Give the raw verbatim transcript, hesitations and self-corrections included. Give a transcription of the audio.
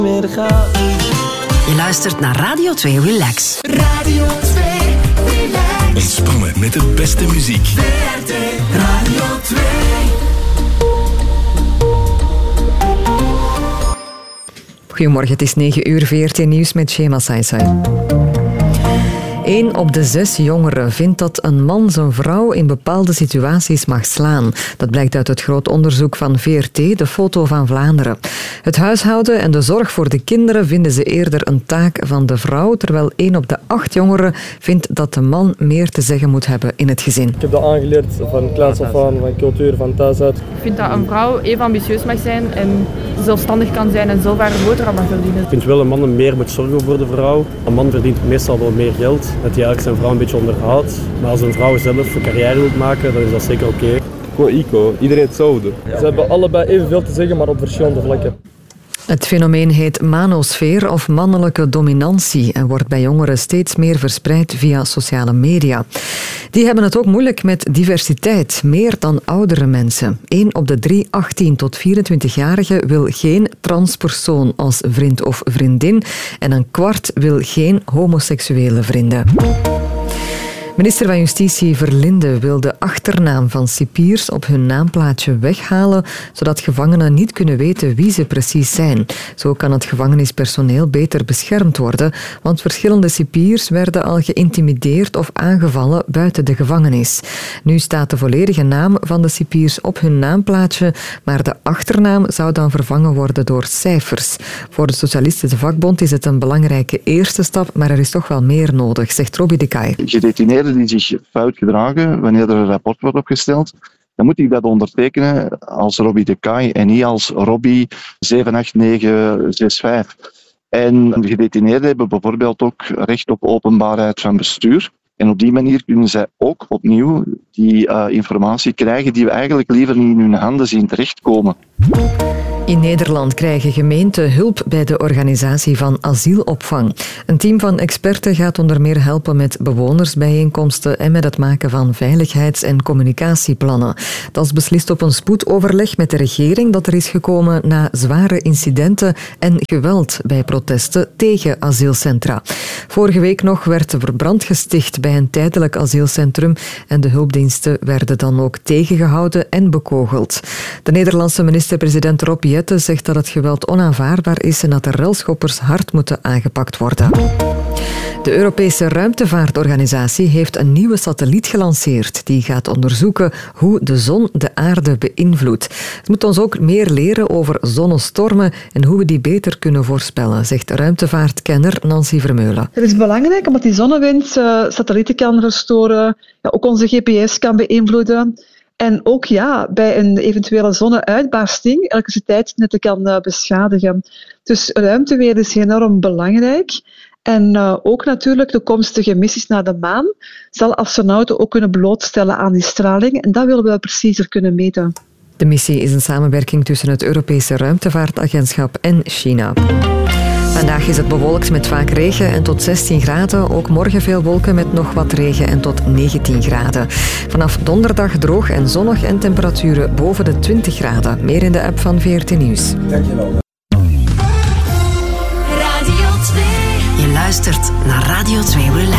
meer gaat. Je luistert naar Radio twee Relax. Radio twee Relax. Ontspannen met de beste muziek. V R T Radio twee. Goedemorgen, het is negen uur, V R T Nieuws met Shema Saisai. Eén op de zes jongeren vindt dat een man zijn vrouw in bepaalde situaties mag slaan. Dat blijkt uit het groot onderzoek van V R T, de Foto van Vlaanderen. Het huishouden en de zorg voor de kinderen vinden ze eerder een taak van de vrouw, terwijl één op de acht jongeren vindt dat de man meer te zeggen moet hebben in het gezin. Ik heb dat aangeleerd van kleins af aan, van cultuur, van thuis uit. Ik vind dat een vrouw even ambitieus mag zijn en zelfstandig kan zijn en zelf haar boterham mag verdienen. Ik vind wel een man meer moet zorgen voor de vrouw. Een man verdient meestal wel meer geld, dat hij eigenlijk zijn vrouw een beetje onderhoudt. Maar als een vrouw zelf een carrière wil maken, dan is dat zeker oké. Okay. Gewoon eco, iedereen hetzelfde. Ze hebben allebei evenveel te zeggen, maar op verschillende vlakken. Het fenomeen heet manosfeer of mannelijke dominantie en wordt bij jongeren steeds meer verspreid via sociale media. Die hebben het ook moeilijk met diversiteit, meer dan oudere mensen. Eén op de drie achttien tot vierentwintig-jarigen wil geen transpersoon als vriend of vriendin en een kwart wil geen homoseksuele vrienden. Minister van Justitie Verlinde wil de achternaam van cipiers op hun naamplaatje weghalen, zodat gevangenen niet kunnen weten wie ze precies zijn. Zo kan het gevangenispersoneel beter beschermd worden, want verschillende cipiers werden al geïntimideerd of aangevallen buiten de gevangenis. Nu staat de volledige naam van de cipiers op hun naamplaatje, maar de achternaam zou dan vervangen worden door cijfers. Voor de Socialistische Vakbond is het een belangrijke eerste stap, maar er is toch wel meer nodig, zegt Robbie de Kaai. Gedetineerden die zich fout gedragen wanneer er een rapport wordt opgesteld, dan moet ik dat ondertekenen als Robbie de Kaai en niet als Robbie zeven acht negen zes vijf. En de gedetineerden hebben bijvoorbeeld ook recht op openbaarheid van bestuur. En op die manier kunnen zij ook opnieuw die uh, informatie krijgen die we eigenlijk liever niet in hun handen zien terechtkomen. In Nederland krijgen gemeenten hulp bij de organisatie van asielopvang. Een team van experten gaat onder meer helpen met bewonersbijeenkomsten en met het maken van veiligheids- en communicatieplannen. Dat is beslist op een spoedoverleg met de regering dat er is gekomen na zware incidenten en geweld bij protesten tegen asielcentra. Vorige week nog werd er brand gesticht bij een tijdelijk asielcentrum en de hulpdiensten werden dan ook tegengehouden en bekogeld. De Nederlandse minister-president Rob Jetten zegt dat het geweld onaanvaardbaar is en dat de relschoppers hard moeten aangepakt worden. De Europese Ruimtevaartorganisatie heeft een nieuwe satelliet gelanceerd. Die gaat onderzoeken hoe de zon de aarde beïnvloedt. Het moet ons ook meer leren over zonnestormen en hoe we die beter kunnen voorspellen, zegt ruimtevaartkenner Nancy Vermeulen. Het is belangrijk omdat die zonnewind uh, satellieten kan verstoren, ja, ook onze G P S kan beïnvloeden. En ook ja, bij een eventuele zonneuitbarsting elektriciteitsnetten kan uh, beschadigen. Dus ruimteweer is enorm belangrijk. En uh, ook natuurlijk toekomstige missies naar de maan zal astronauten ook kunnen blootstellen aan die straling. En dat willen we preciezer kunnen meten. De missie is een samenwerking tussen het Europese Ruimtevaartagentschap en China. Vandaag is het bewolkt met vaak regen en tot zestien graden. Ook morgen veel wolken met nog wat regen en tot negentien graden. Vanaf donderdag droog en zonnig en temperaturen boven de twintig graden. Meer in de app van V R T Nieuws. Dankjewel. Radio twee. Je luistert naar Radio twee Relax.